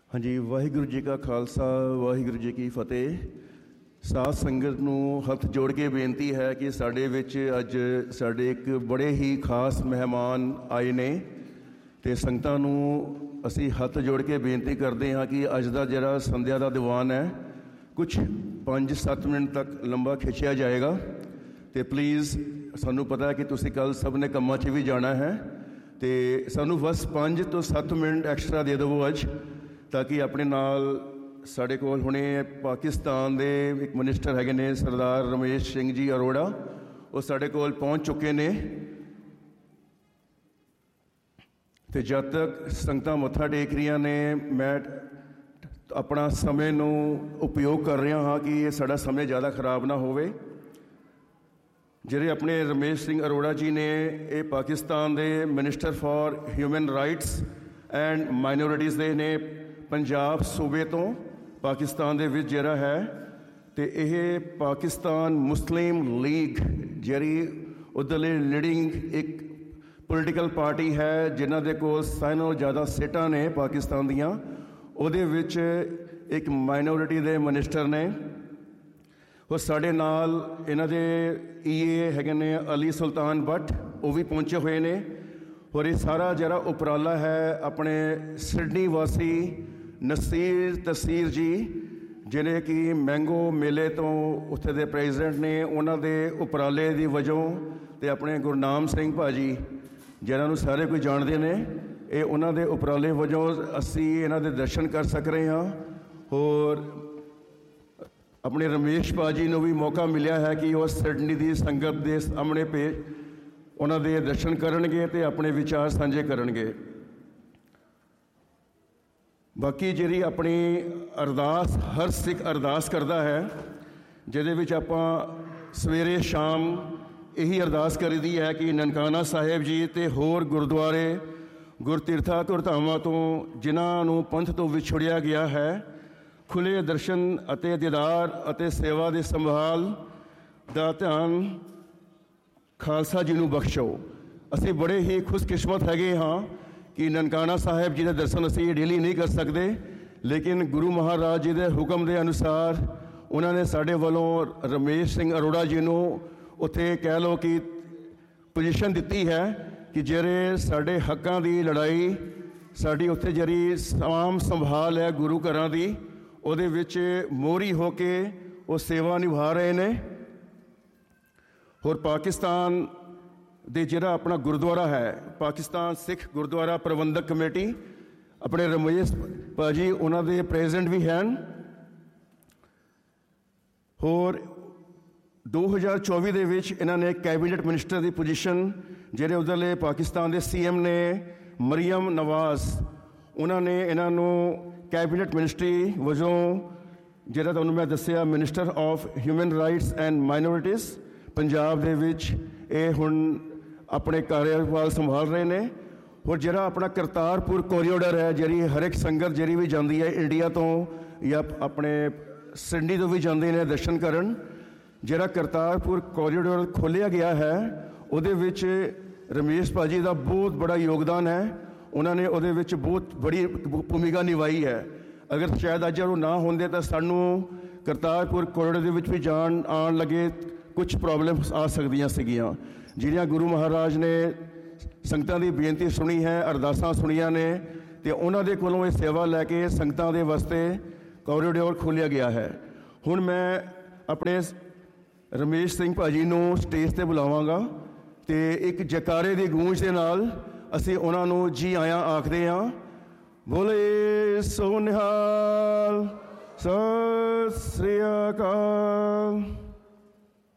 हाँ जी, वाहिगुरू जी का खालसा वाहिगुरू जी की फतेह। साध संगत नूं हथ जोड़ के बेनती है कि साडे विच अज साडे एक बड़े ही खास मेहमान आए ने ते संगतां नूं असीं हथ जोड़ के बेनती करते हाँ कि अज दा जिहड़ा संध्या दा दीवान है कुछ 5-7 मिनट तक लंबा खिंचिया जाएगा। तो प्लीज़ सानू पता है कि तुसीं कल सब ने कम्मां 'च भी जाना है, तो सानू बस 5 ਤੋਂ 7 मिनट एक्स्ट्रा दे देवो अज, ताकि अपने नाल साढ़े कोल हुणे पाकिस्तान दे एक मिनिस्टर हैगे ने सरदार रमेश सिंह जी अरोड़ा, वो साढ़े कोल पहुँच चुके ने। तो जब तक संगतां मत्था टेक रही ने मैं अपना समय नूं उपयोग कर रहा हाँ कि ये साड़ा समय ज़्यादा खराब ना होवे। ਜਿਹੜੇ अपने रमेश सिंह अरोड़ा जी ने ये पाकिस्तान के minister for human rights and minorities दे ने पंजाब सूबे तो पाकिस्तान दे विच जिहड़ा है, तो यह पाकिस्तान मुस्लिम लीग जिहड़ी उधरली लीडिंग एक पोलिटिकल पार्टी है जिन्हां दे कोल सारे नालों ज़्यादा सीटां ने पाकिस्तान दियां, उहदे विच एक माइनॉरिटी दे मिनिस्टर ने। और साढ़े नाल इन्हां दे EA हैगे ने अली सुल्तान भट्ट, वो भी पहुँचे हुए ने। और ये सारा जरा उपराला है अपने सिडनी वासी नसीर तसीर जी, जिन्हें कि मैंगो मेले तो उत्थे दे प्रेजिडेंट ने, उन्हां दे उपराले दी वजों ते अपने गुरनाम सिंह भाजी जिन्हां नूं सारे कोई जानते हैं, ये उन्हां दे उपराले वजों असी इन्हां दे दर्शन कर सक रहे हाँ। और अपने रमेश भाजी नूं भी मौका मिलिया है कि वह सिडनी की संगत के सामने पे उन्हां दे दर्शन करनगे ते अपने विचार साझे करनगे। बाकी जिहड़ी अपनी अरदास हर सिख अरदास करता है, जिहदे विच आपां सवेरे शाम यही अरदास करीदी है कि ननकाना साहिब जी ते होर गुरुद्वारे गुरतीरथां धुरधामां तो जिन्हां नूं पंथ तो विछुड़िया गया है, खुले दर्शन अते दीदार अते सेवा की संभाल दा ध्यान खालसा जी नूं बख्शो। असी बड़े ही खुशकिस्मत हैगे हाँ कि ननकाना साहिब जी के दर्शन असी डेली नहीं कर सकते, लेकिन गुरु महाराज जी के हुक्म के अनुसार उन्होंने साढ़े वालों रमेश सिंह अरोड़ा जी नूं उत्थे कह लो कि पोजीशन दी है कि जेरे साढ़े हकों की लड़ाई साड़ी उत्थे जरी साम संभाल है गुरु घरां दी, ਉਹਦੇ ਵਿੱਚ ਮੋਹਰੀ ਹੋ ਕੇ ਉਹ सेवा निभा रहे ने। और पाकिस्तान ਦੇ ਜਿਹੜਾ अपना गुरुद्वारा है पाकिस्तान सिख गुरुद्वारा प्रबंधक कमेटी, अपने रमेश भाजी उन्होंने प्रेजिडेंट भी हैं। और 2024 ਦੇ ਵਿੱਚ ਇਹਨਾਂ ਨੇ कैबिनेट मिनिस्टर की पोजीशन ਜਿਹੜੇ उधरले पाकिस्तान के CM ने मरियम नवाज, उन्होंने इन्हों कैबिनेट मिनिस्ट्री वजों जिहड़ा तुहानूं मैं दस्सिया minister of human rights and minorities Punjab दे विच ये हुण अपने कार्यभार संभाल रहे ने। और जिहड़ा अपना करतारपुर कॉरीडोर है, जिहड़ी हर एक संगत जिहड़ी भी जाती है इंडिया तो या अपने सिडनी तो भी जाते हैं दर्शन करन, जिहड़ा करतारपुर कॉरीडोर खोलिया गया है उहदे विच रमेश भाजी का बहुत बड़ा योगदान है। उन्होंने उहदे विच बहुत बड़ी भूमिका निभाई है। अगर शायद अज वो ना होंदे तो सानू करतारपुर कॉरीडोर दे विच भी जान आन लगे कुछ प्रॉब्लम्स आ सकदियां सीगियां, जिहड़ियां गुरु महाराज ने संगतां दी बेनती सुनी है, अरदासां सुनिया ने, तो उन्हां दे कोलों ये सेवा लैके संगतां दे वास्ते कॉरीडोर खोलिया गया है। हुण मैं अपने रमेश सिंह भाजी नूं स्टेज ते बुलावांगा तो एक जकारे की गूंज के नाल असी उन्होंने जी आया आखते हाँ। बोले सो निहाल, सत श्री अकाल।